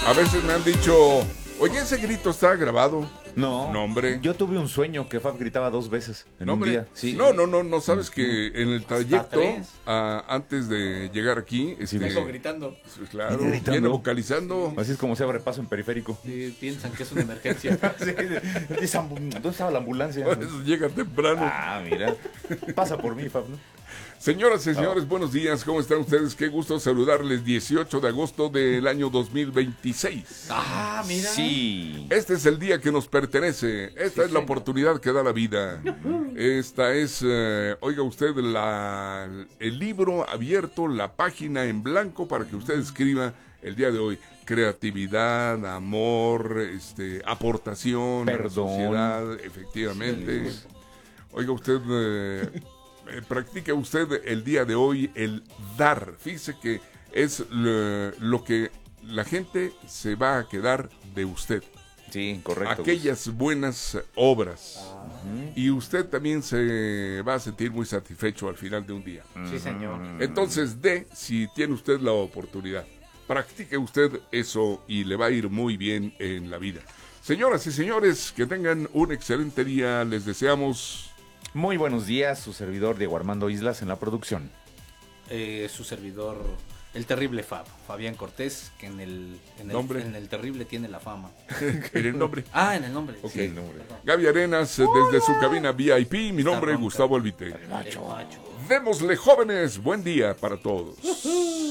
A veces me han dicho, oye, ese grito está grabado. No, No, hombre. yo tuve un sueño que Fab gritaba 2 veces en No, un hombre. día. Sí. No, sabes que en el trayecto, tres. antes de llegar aquí, Vengo gritando. pues, claro, Gritando. viene vocalizando. Así es como se abre paso en periférico. Piensan que es una emergencia. Sí, ¿dónde estaba la ambulancia? Por eso llega temprano. Ah, mira. Pasa por mí, Fab, ¿no? Señoras y señores, buenos días, ¿cómo están ustedes? Qué gusto saludarles, 18 de agosto del año 2026. Ah, mira. Sí. Este es el día que nos pertenece, esta es la oportunidad que da la vida. Esta es, oiga usted, el libro abierto, la página en blanco para que usted escriba el día de hoy. Creatividad, amor, aportación a la Perdón. sociedad, efectivamente. Oiga usted, practica usted el día de hoy el dar. Fíjese que es lo que la gente se va a quedar de usted. Sí, correcto. Aquellas buenas obras. Y usted también se va a sentir muy satisfecho al final de un día. Sí, señor. Entonces, si tiene usted la oportunidad, practique usted eso y le va a ir muy bien en la vida. Señoras y señores, que tengan un excelente día. Les deseamos... Muy buenos días, su servidor Diego Armando Islas en la producción. Su servidor, el terrible Fabián Cortés, que en el Nombre. en el terrible tiene la fama. En el nombre. Ah, en el nombre. Ok. Sí, El nombre. perdón. Gaby Arenas, desde su cabina VIP, mi nombre es ronca. Gustavo Albite. El macho. Démosle, jóvenes, buen día para todos.